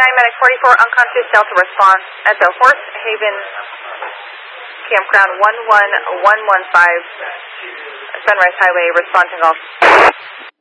Medic 44, unconscious Delta response at the Horse Haven Campground 11115, Sunrise Highway, respond to golf.